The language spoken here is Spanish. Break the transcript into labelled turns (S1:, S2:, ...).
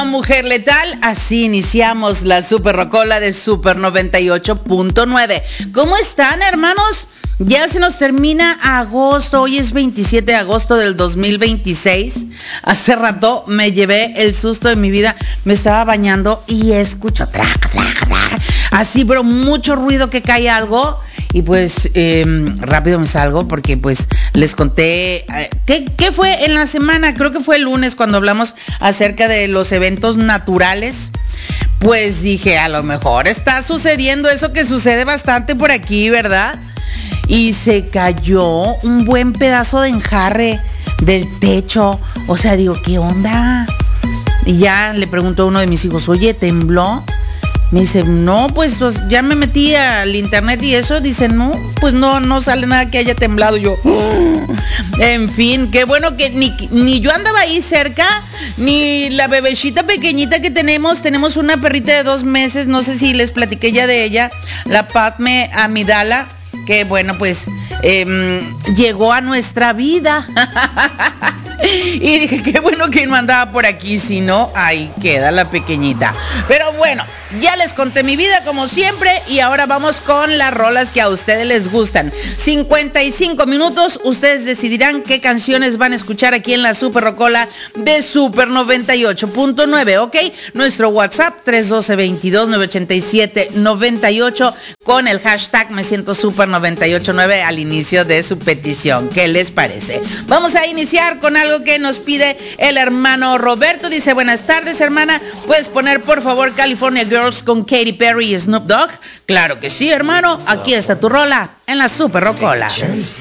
S1: Mujer Letal, así iniciamos la Super Rocola de Super 98.9. ¿Cómo están, hermanos? Ya se nos termina agosto, hoy es 27 de agosto del 2026. Hace rato me llevé el susto de mi vida, me estaba bañando y escucho así, pero mucho ruido que cae algo. Y pues rápido me salgo porque pues les conté ¿qué fue en la semana? Creo que fue el lunes cuando hablamos acerca de los eventos naturales. Pues dije, a lo mejor está sucediendo eso que sucede bastante por aquí, ¿verdad? Y se cayó un buen pedazo de enjarre del techo. O sea, digo, ¿qué onda? Y ya le pregunto a uno de mis hijos, oye, ¿tembló? Me dice, no, pues ya me metí al internet y eso. Dice, no, pues no sale nada que haya temblado. Yo, en fin, qué bueno que ni yo andaba ahí cerca, ni la bebecita pequeñita que tenemos una perrita de 2 meses, no sé si les platiqué ya de ella, la Padme Amidala, que bueno, pues llegó a nuestra vida. Y dije, qué bueno que no andaba por aquí, si no, ahí queda la pequeñita. Pero bueno, ya les conté mi vida como siempre y ahora vamos con las rolas que a ustedes les gustan. 55 minutos, ustedes decidirán qué canciones van a escuchar aquí en la Super Rocola de Super 98.9, ¿ok? Nuestro WhatsApp 312-22-987-98 con el hashtag Me Siento Super 98.9 al inicio de su petición. ¿Qué les parece? Vamos a iniciar con algo que nos pide el hermano Roberto. Dice, buenas tardes, hermana, ¿puedes poner por favor California Girls con Katy Perry y Snoop Dogg? Claro que sí, hermano, aquí está tu rola en la Super Rocola.